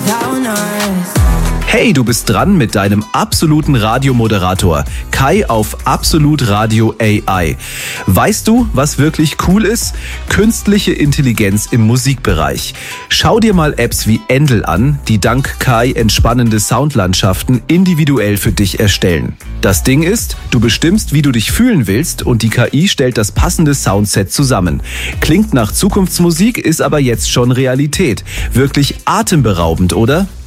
without us. Hey, du bist dran mit deinem absoluten Radiomoderator, Kai auf Absolut Radio AI. Weißt du, was wirklich cool ist? Künstliche Intelligenz im Musikbereich. Schau dir mal Apps wie Endel an, die dank Kai entspannende Soundlandschaften individuell für dich erstellen. Das Ding ist, du bestimmst, wie du dich fühlen willst und die KI stellt das passende Soundset zusammen. Klingt nach Zukunftsmusik, ist aber jetzt schon Realität. Wirklich atemberaubend, oder?